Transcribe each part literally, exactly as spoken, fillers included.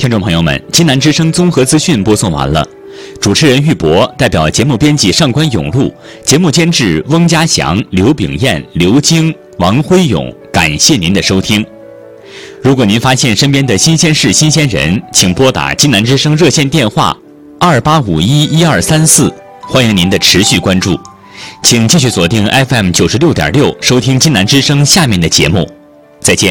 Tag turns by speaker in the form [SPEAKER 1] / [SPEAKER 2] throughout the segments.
[SPEAKER 1] 听众朋友们，金南之声综合资讯播送完了。主持人玉博代表节目编辑上官永路，节目监制翁家祥、刘炳燕、刘晶、王辉勇。感谢您的收听。如果您发现身边的新鲜事、新鲜人，请拨打金南之声热线电话二八五一一二三四，欢迎您的持续关注。请继续锁定 F M 九十六点六，收听金南之声下面的节目。再见。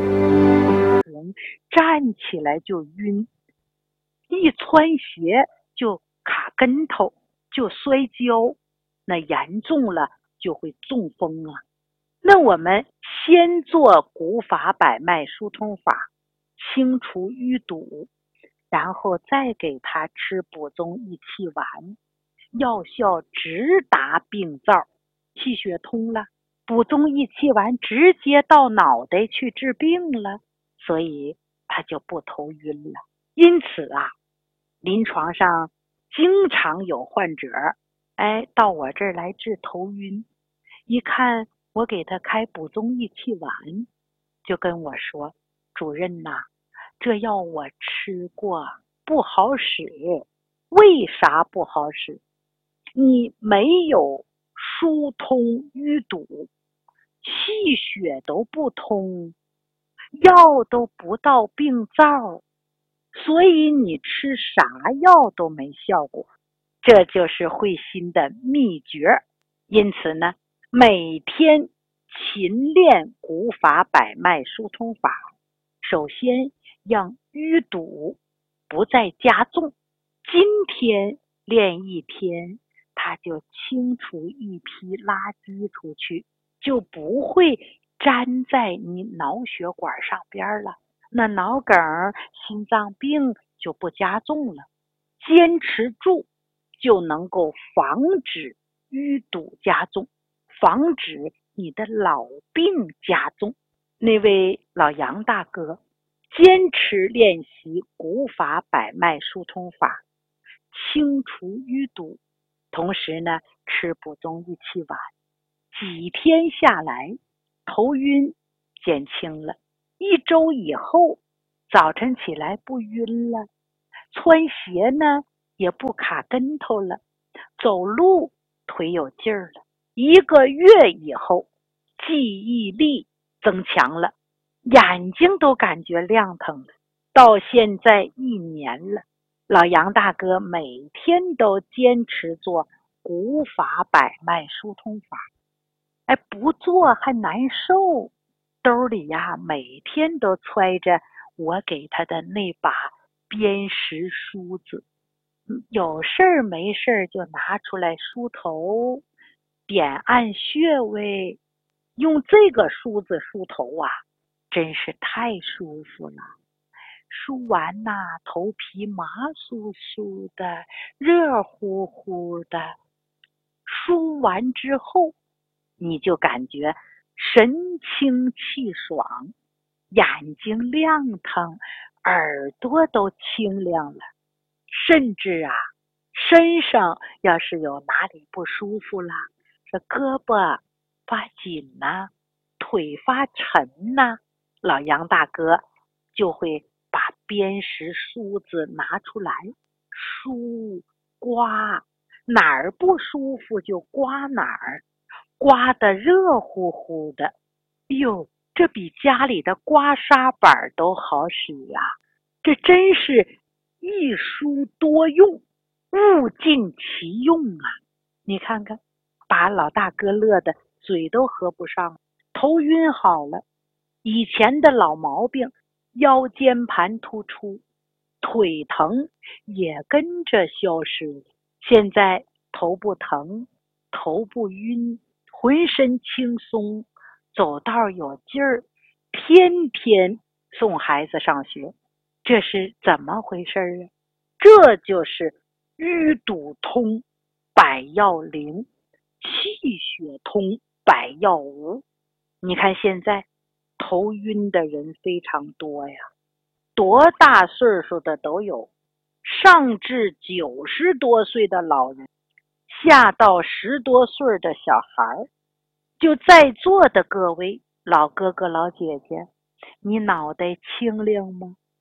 [SPEAKER 2] 站起来就晕，一穿鞋就卡跟头，就摔跤，那严重了就会中风啊。那我们先做骨法百脉疏通法，清除淤堵，然后再给他吃补中益气丸，药效直达病灶，气血通了，补中益气丸直接到脑袋去治病了，所以他就不头晕了。因此啊，临床上经常有患者哎到我这儿来治头晕，一看我给他开补中益气丸，就跟我说，主任呐、啊，这药我吃过不好使。为啥不好使？你没有疏通淤堵，气血都不通，药都不到病灶，所以你吃啥药都没效果。这就是会心的秘诀。因此呢，每天勤练骨法百脉疏通法，首先让淤堵不再加重，今天练一天，它就清除一批垃圾出去，就不会粘在你脑血管上边了，那脑梗、心脏病就不加重了。坚持住就能够防止淤堵加重，防止你的老病加重。那位老杨大哥坚持练习骨法百脉疏通法，清除淤堵，同时呢吃补中益气丸，几天下来头晕减轻了，一周以后早晨起来不晕了，穿鞋呢也不卡跟头了，走路腿有劲儿了，一个月以后记忆力增强了，眼睛都感觉亮堂了。到现在一年了，老杨大哥每天都坚持做骨法百脉疏通法，哎，不做还难受，兜里呀每天都揣着我给他的那把砭石梳子，有事儿没事儿就拿出来梳头，点按穴位，用这个梳子梳头啊，真是太舒服了。梳完呐、啊，头皮麻酥酥的，热乎乎的。梳完之后，你就感觉神清气爽，眼睛亮堂，耳朵都清亮了。甚至啊，身上要是有哪里不舒服啦，这胳膊发紧呐、啊，腿发沉呐、啊，老杨大哥就会把砭石梳子拿出来梳刮，哪儿不舒服就刮哪儿，刮得热乎乎的。哟，这比家里的刮痧板都好使啊！这真是一梳多用，物尽其用啊！你看看，把老大哥乐得嘴都合不上，头晕好了，以前的老毛病，腰间盘突出，腿疼也跟着消失了。现在头不疼，头不晕，浑身轻松，走道有劲儿，天天送孩子上学，这是怎么回事啊？这就是淤堵通，百药灵；气血通，百药无。你看现在头晕的人非常多呀，多大岁数的都有，上至九十多岁的老人，下到十多岁的小孩。就在座的各位老哥哥老姐姐，你脑袋清亮吗？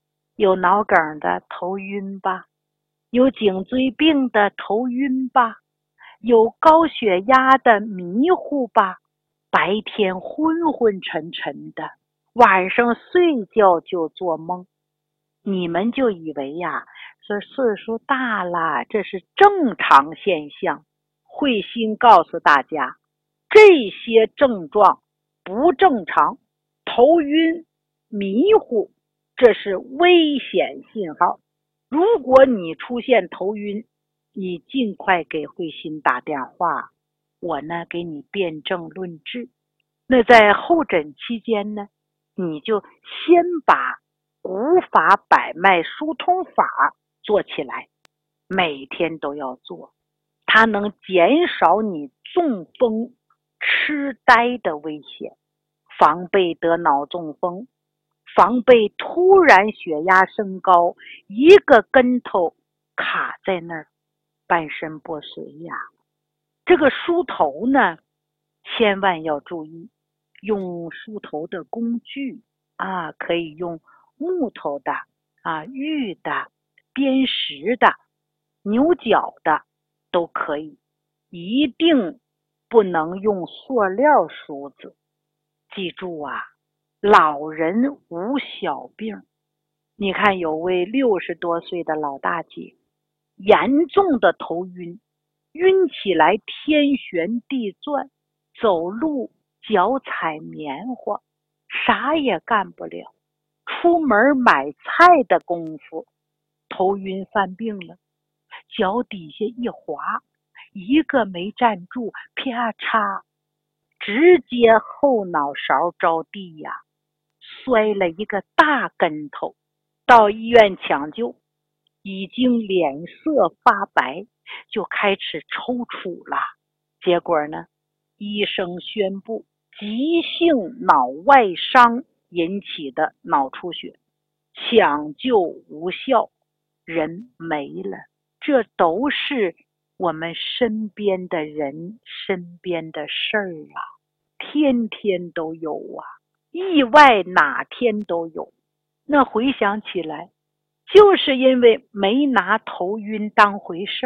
[SPEAKER 2] 有脑梗的头晕吧，有颈椎病的头晕吧，有高血压的迷糊吧，白天昏昏沉沉的，晚上睡觉就做梦。你们就以为呀，说岁数大了，这是正常现象。慧心告诉大家，这些症状不正常，头晕、迷糊，这是危险信号。如果你出现头晕，你尽快给慧心打电话，我呢给你辩证论治。那在候诊期间呢，你就先把古法百脉疏通法做起来，每天都要做，它能减少你中风、痴呆的危险，防备得脑中风，防备突然血压升高，一个跟头卡在那儿，半身不遂呀。这个梳头呢，千万要注意，用梳头的工具啊，可以用木头的啊、玉的、砭石的、牛角的都可以，一定不能用塑料梳子。记住啊，老人无小病。你看有位六十多岁的老大姐，严重的头晕，晕起来天旋地转，走路脚踩棉花，啥也干不了。出门买菜的功夫，头晕犯病了，脚底下一滑，一个没站住，啪嚓，直接后脑勺着地呀，摔了一个大跟头。到医院抢救，已经脸色发白，就开始抽搐了。结果呢，医生宣布急性脑外伤引起的脑出血，抢救无效，人没了。这都是我们身边的人身边的事儿啊，天天都有啊，意外哪天都有。那回想起来，就是因为没拿头晕当回事。